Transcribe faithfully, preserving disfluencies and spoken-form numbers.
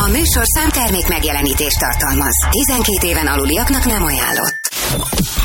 A műsor számtermék megjelenítést tartalmaz. tizenkét éven aluliaknak nem ajánlott.